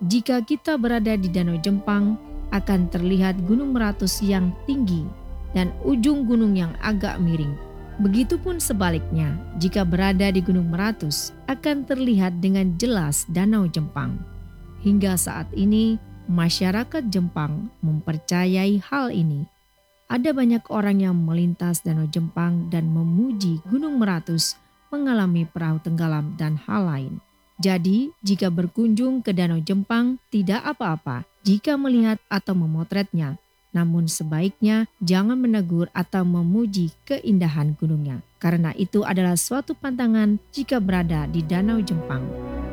Jika kita berada di Danau Jempang, akan terlihat Gunung Meratus yang tinggi dan ujung gunung yang agak miring. Begitupun sebaliknya, jika berada di Gunung Meratus, akan terlihat dengan jelas Danau Jempang. Hingga saat ini, masyarakat Jempang mempercayai hal ini. Ada banyak orang yang melintas Danau Jempang dan memuji Gunung Meratus mengalami perahu tenggelam dan hal lain. Jadi, jika berkunjung ke Danau Jempang, tidak apa-apa jika melihat atau memotretnya. Namun sebaiknya jangan menegur atau memuji keindahan gunungnya, karena itu adalah suatu pantangan jika berada di Danau Jempang.